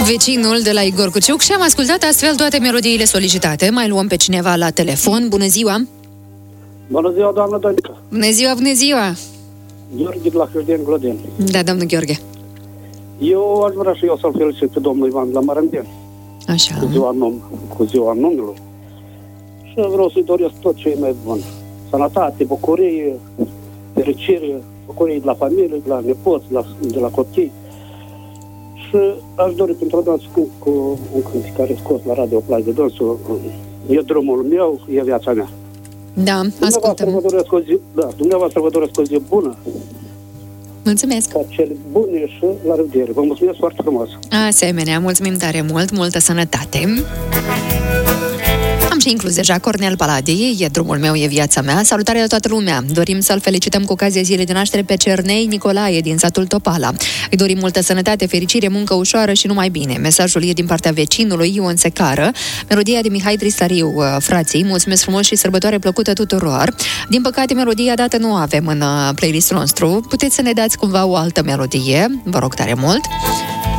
Vecinul de la Igor Cuciuc și am ascultat astfel toate melodiile solicitate. Mai luăm pe cineva la telefon. Bună ziua! Bună ziua, doamnă Donica! Bună ziua, bună ziua! Gheorghe de la Hârdeni Glodeni. Da, domnul Gheorghe. Eu aș vrea și eu să-l felicit pe domnul Ivan de la Mărândeni. Așa. Cu ziua numilor. Și vreau să-i doresc tot ce e mai bun. Sănătate, bucurie, fericire, bucurie de la familie, de la nepoți, de la copii. Și aș dori pentru o dată cu un cânt care scos la Radio Plaj de dânsul. E drumul meu, e viața mea. Da, ascultăm. Dumneavoastră vă doresc o zi bună. Mulțumesc. Ca cele bune și la revedere. Vă mulțumesc foarte frumos. Asemenea, mulțumim tare mult, multă sănătate. Am și inclus deja Cornel Paladii, e drumul meu, e viața mea. Salutare la toată lumea! Dorim să-l felicităm cu ocazia zilei de naștere pe Cernei Nicolae din satul Topala. Îi dorim multă sănătate, fericire, muncă ușoară și numai bine. Mesajul e din partea vecinului Ion Secară. Melodia de Mihai Tristariu, frații. Mulțumesc frumos și sărbătoare plăcută tuturor. Din păcate, melodia dată nu avem în playlistul nostru. Puteți să ne dați cumva o altă melodie, vă rog tare mult.